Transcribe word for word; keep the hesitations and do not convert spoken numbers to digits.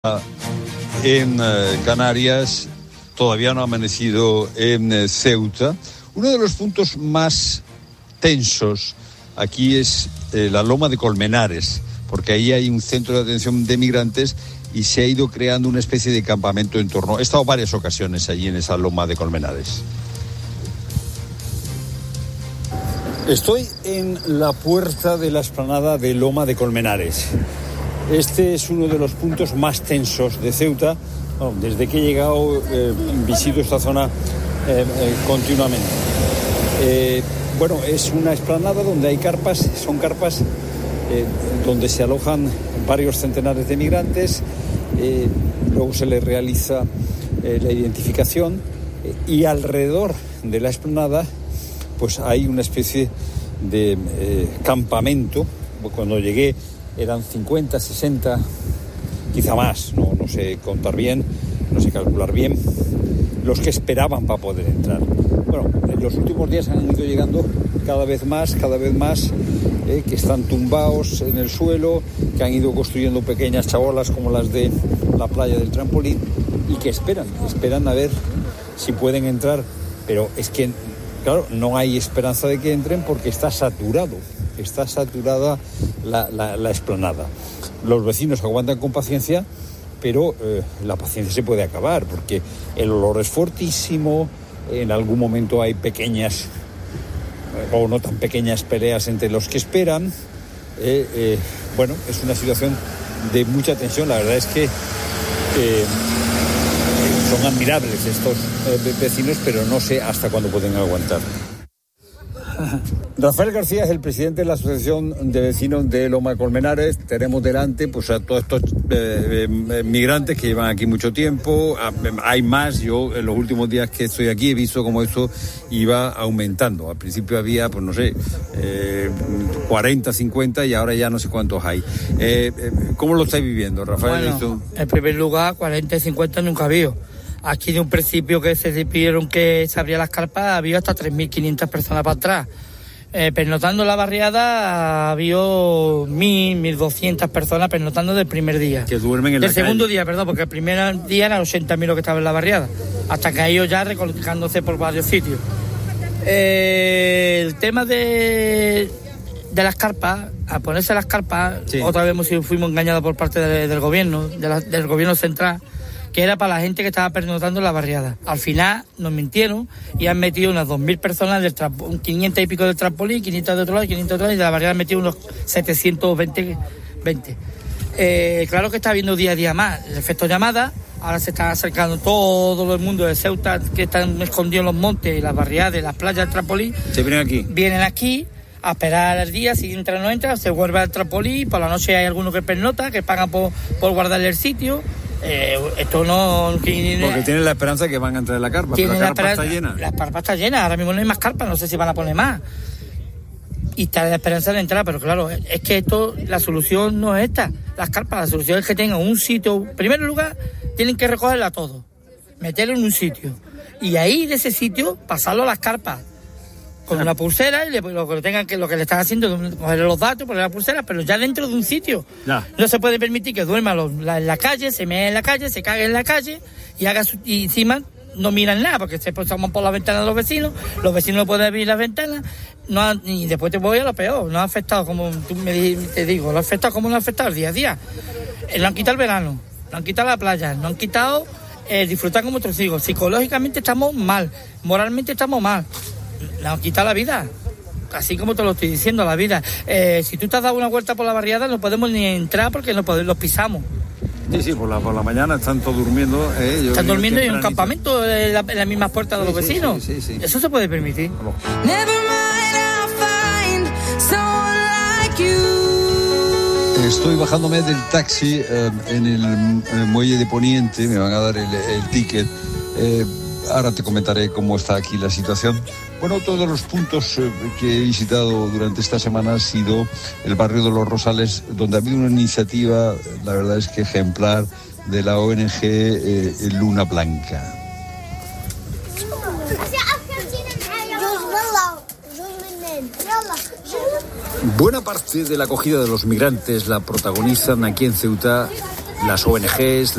En eh, Canarias, todavía no ha amanecido en eh, Ceuta. Uno de los puntos más tensos aquí es eh, la Loma de Colmenares, porque ahí hay un centro de atención de migrantes y se ha ido creando una especie de campamento en torno. He estado varias ocasiones allí en esa Loma de Colmenares. Estoy en la puerta de la explanada de Loma de Colmenares. Este es uno de los puntos más tensos de Ceuta. Bueno, desde que he llegado eh, visito esta zona eh, eh, continuamente. Eh, bueno, es una explanada donde hay carpas, son carpas eh, donde se alojan varios centenares de migrantes. Eh, luego se les realiza eh, la identificación eh, y alrededor de la explanada pues hay una especie de eh, campamento. Cuando llegué eran cincuenta, sesenta, quizá más, no, no sé contar bien, no sé calcular bien, los que esperaban para poder entrar. Bueno, en los últimos días han ido llegando cada vez más, cada vez más, eh, que están tumbados en el suelo, que han ido construyendo pequeñas chabolas como las de la playa del Trampolín y que esperan, esperan a ver si pueden entrar, pero es que, claro, no hay esperanza de que entren porque está saturado. Está saturada la, la, la explanada. Los vecinos aguantan con paciencia, pero eh, la paciencia se puede acabar porque el olor es fortísimo. En algún momento hay pequeñas eh, o no tan pequeñas peleas entre los que esperan. Eh, eh, bueno, es una situación de mucha tensión. La verdad es que eh, son admirables estos eh, vecinos, pero no sé hasta cuándo pueden aguantar. Rafael García es el presidente de la Asociación de Vecinos de Loma de Colmenares. Tenemos delante pues a todos estos eh, eh, migrantes que llevan aquí mucho tiempo. Hay más. Yo en los últimos días que estoy aquí he visto cómo eso iba aumentando. Al principio había, pues no sé, eh, cuarenta, cincuenta y ahora ya no sé cuántos hay. Eh, eh, ¿Cómo lo estáis viviendo, Rafael? Bueno, en primer lugar, cuarenta y cincuenta nunca ha habido. Aquí de un principio que se pidieron que se abrían las carpas, había hasta tres mil quinientas personas para atrás. Eh, pernotando la barriada, había mil, mil doscientas personas pernotando del primer día. Que duermen en la calle. Del segundo día, perdón, porque el primer día eran ochenta mil los que estaban en la barriada, hasta que ha ido ya recolocándose por varios sitios. Eh, el tema de, de las carpas, a ponerse las carpas, sí. Otra vez fuimos engañados por parte de, del gobierno, de la, del gobierno central, que era para la gente que estaba pernotando en la barriada. Al final nos mintieron y han metido unas dos mil personas, del trampo, quinientas y pico del trampolín, quinientas de otro lado, quinientas de otro lado, y de la barriada han metido unos setecientos veinte. Eh, claro que está habiendo día a día más el efecto llamada. Ahora se está acercando todo el mundo de Ceuta, que están escondidos en los montes y las barriadas, las playas del trampolín. ¿Se vienen aquí? Vienen aquí a esperar el día, si entra o no entra, se vuelve al trampolín. Por la noche hay algunos que pernota, que pagan por, por guardarle el sitio. Eh, esto no... Que, porque tienen la esperanza de que van a entrar en la carpa, pero la carpa la está llena. La carpa está llena, ahora mismo no hay más carpas, no sé si van a poner más. Y está la esperanza de entrar, pero claro, es que esto, la solución no es esta, las carpas, la solución es que tengan un sitio. En primer lugar, tienen que recogerla todo, meterlo en un sitio, y ahí de ese sitio pasarlo a las carpas con una pulsera, y le, lo que tengan que lo que le están haciendo es coger los datos, poner la pulsera, pero ya dentro de un sitio. Ya. No se puede permitir que duerma los, la, en la calle, se mee en la calle, se cague en la calle y haga su, y encima no miran nada, porque se pasan por la ventana de los vecinos, los vecinos no pueden abrir las ventanas, no ha, y después te voy a lo peor, no ha afectado como tú me te digo, lo ha afectado como no ha afectado el día a día. Eh, lo han quitado el verano, lo han quitado la playa, lo han quitado eh, disfrutar como otros hijos. Psicológicamente estamos mal, moralmente estamos mal. Le han quitado la vida, así como te lo estoy diciendo, la vida. Eh, si tú te has dado una vuelta por la barriada, no podemos ni entrar porque no podemos, los pisamos. Sí, sí, por la, por la mañana están todos durmiendo. Eh, yo están durmiendo en un campamento en, la, en las mismas puertas de los sí, vecinos. Sí, sí, sí. Eso se puede permitir. Estoy bajándome del taxi eh, en, el, en el muelle de Poniente, me van a dar el, el ticket. Eh, ahora te comentaré cómo está aquí la situación. Bueno, todos los puntos eh, que he visitado durante esta semana ha sido el barrio de Los Rosales, donde ha habido una iniciativa, la verdad es que ejemplar, de la O N G eh, Luna Blanca. Buena parte de la acogida de los migrantes la protagonizan aquí en Ceuta las O N Ges,